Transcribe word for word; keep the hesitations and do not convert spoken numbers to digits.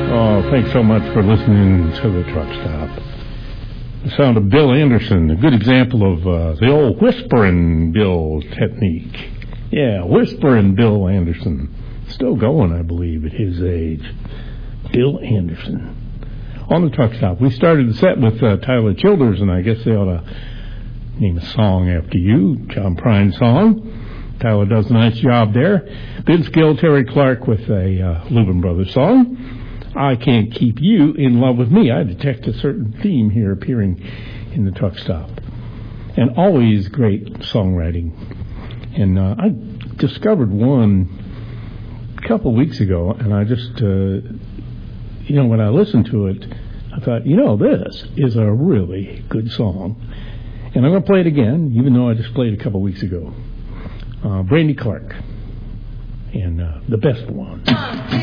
Oh, thanks so much for listening to the Truck Stop. The sound of Bill Anderson, a good example of uh, the old whispering Bill technique. Yeah, whispering Bill Anderson. Still going, I believe, at his age. Bill Anderson. On the Truck Stop, we started the set with uh, Tyler Childers, and I guess they ought to name a song after you, John Prine's song. Tyler does a nice job there. Vince Gill, Terry Clark with a uh, Lubin Brothers song. I Can't Keep You in Love with Me. I detect a certain theme here appearing in the Truck Stop. And always great songwriting. And uh, I discovered one a couple weeks ago, and I just, uh, you know, when I listened to it, I thought, you know, this is a really good song. And I'm going to play it again, even though I just played it a couple weeks ago. Uh, Brandy Clark. And uh, The Best One.